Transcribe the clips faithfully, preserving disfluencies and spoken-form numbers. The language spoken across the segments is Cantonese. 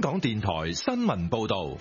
港電台新聞報道。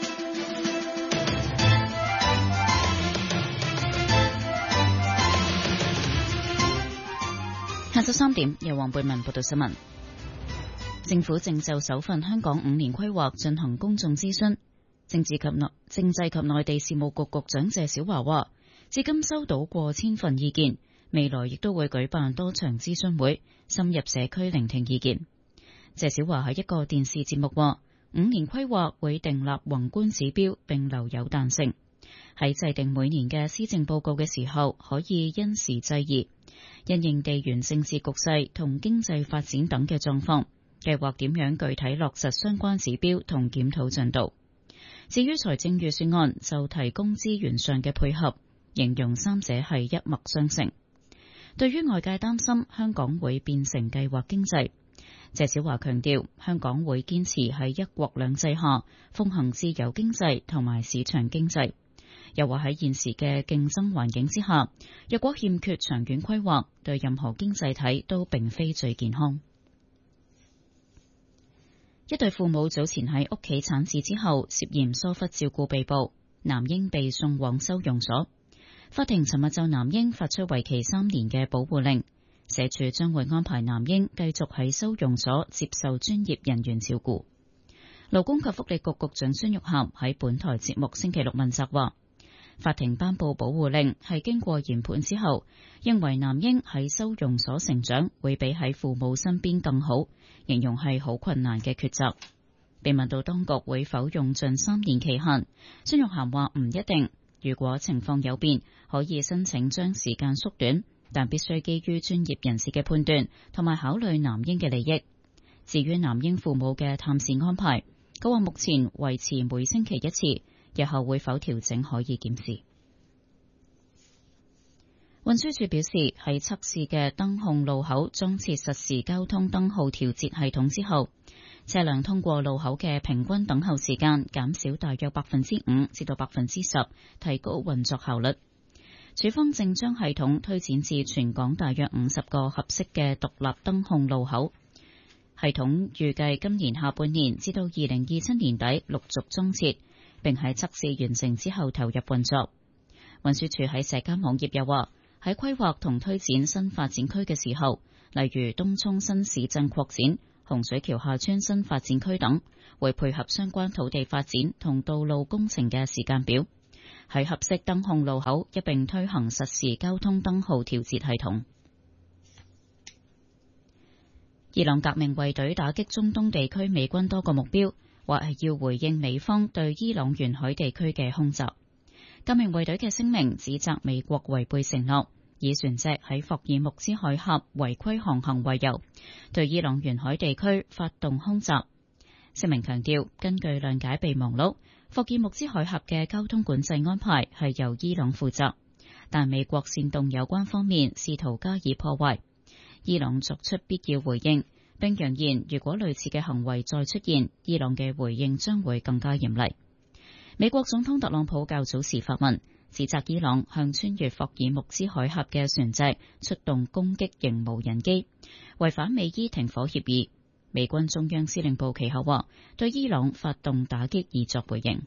下晝三點，由黃貝文報道新聞。政府正就首份香港五年規劃進行公眾諮詢。政治及內政制及內地事務局局長謝小華話，至今收到過千份意見，未來亦都會舉辦多場諮詢會，深入社區聆聽意見。謝小華喺一個電視節目話，五年規劃會訂立宏觀指標並留有彈性，喺制定每年嘅施政報告嘅時候可以因時制宜，因應地緣政治局勢同經濟發展等嘅狀況，計劃點樣具體落實相關指標同檢討進度。至於財政預算案就提供資源上嘅配合，形容三者係一脈相承。對於外界擔心香港會變成計劃經濟，謝小華強調香港會堅持喺一國兩制下奉行自由經濟同埋市場經濟。又話喺現時嘅競爭環境之下，若果欠缺長遠規劃，對任何經濟體都並非最健康。一對父母早前喺屋企產子之後涉嫌疏忽照顧被捕，男嬰被送往收容所。法庭尋日就男嬰發出為期三年嘅保護令，社署將會安排男嬰繼續喺收容所接受專業人員照顧。勞工及福利局局長孫玉菡喺本台節目星期六問責話，法庭頒布保護令係經過研判之後，認為男嬰喺收容所成長會比喺父母身邊更好，形容係好困難嘅抉擇。被問到當局會否用盡三年期限，孫玉菡話唔一定，如果情況有變，可以申請將時間縮短，但必須基於專業人士嘅判斷同埋考慮男嬰嘅利益。至於男嬰父母嘅探視安排，佢話目前維持每星期一次，日後會否調整可以檢視。運輸署表示，喺測試嘅燈控路口裝設實時交通燈號調節系統之後，車輛通過路口嘅平均等候時間減少大約百分之五至到百分之十，提高運作效率。署方正將系統推展至全港大約五十個合適嘅獨立燈控路口。系統預計今年下半年至到二零二七年底陸續裝設，並喺測試完成之後投入運作。運輸署喺社交網頁又話，喺規劃同推展新發展區嘅時候，例如東涌新市鎮擴展、洪水橋廈村新發展區等，會配合相關土地發展同道路工程嘅時間表，喺合適燈控路口一併推行實時交通燈號調節系統。伊朗革命衛隊打擊中東地區美軍多個目標，或係要回應美方對伊朗沿海地區嘅空襲。革命衛隊嘅聲明指責美國違背承諾，以船隻喺霍爾木茲海峽違規航行為由，對伊朗沿海地區發動空襲。聲明強調，根據諒解備忘錄，霍爾木茲海峽嘅交通管制安排係由伊朗負責，但美國煽動有關方面試圖加以破壞。伊朗作出必要回應，並揚言如果類似嘅行為再出現，伊朗嘅回應將會更加嚴厲。美國總統特朗普較早時發文，指責伊朗向穿越霍爾木茲海峽嘅船隻出動攻擊型無人機，違反美伊停火協議。美軍中央司令部其後話，對伊朗發動打擊以作回應。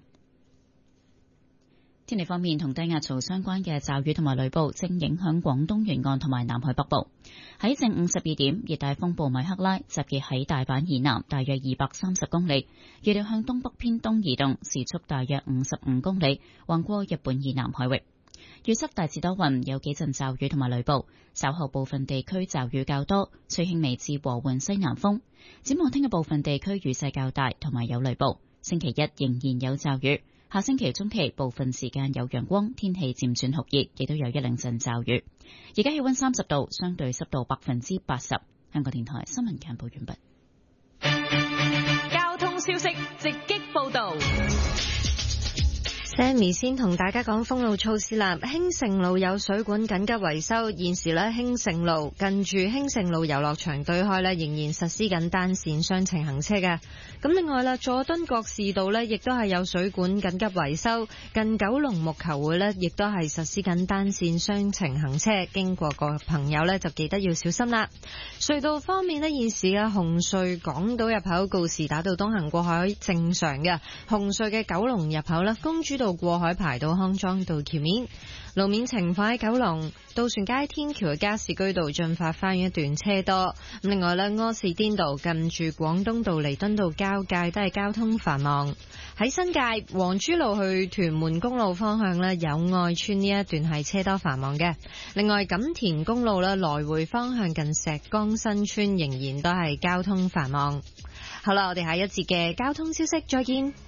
天氣方面，同低壓槽相關嘅驟雨同埋雷暴正影響廣東沿岸同埋南海北部。喺正午十二點，熱帶風暴米克拉集結喺大阪以南大約二百三十公里，預料向東北偏東移動，時速大約五十五公里，橫過日本以南海域。預測大致多雲，有幾陣驟雨同埋雷暴，稍後部分地區驟雨較多，吹輕微至和緩西南風。展望聽日部分地區雨勢較大，同埋有雷暴。星期一仍然有驟雨。下星期中期部分時間有陽光，天氣漸轉酷熱，亦都有一兩陣驟雨。而家氣溫三十度，相對濕度百分之八十。香港電台新聞簡報完畢。 交通消息直擊報道。 Sammy 先同大家講封路措施啦。興盛路有水管緊急維修，現時咧興盛路近住興盛路遊樂場對開咧仍然實施緊單線雙程行車嘅。咁另外啦，佐敦國士道咧亦都係有水管緊急維修，近九龍木球會咧亦都係實施緊單線雙程行車，經過個朋友咧就記得要小心啦。隧道方面咧，現時嘅紅隧港島入口告士打道東行過海正常嘅，紅隧嘅九龍入口咧公主道過海排到康莊道橋面。路面情況喺九龍渡船街天橋嘅加士居道進發花園一段車多。另外咧，柯士甸道近住廣東道彌敦道交界都係交通繁忙。喺新界黃珠路去屯門公路方向咧，友愛邨呢一段係車多繁忙嘅。另外錦田公路咧來回方向近石崗新村仍然都係交通繁忙。好啦，我哋下一節嘅交通消息再見。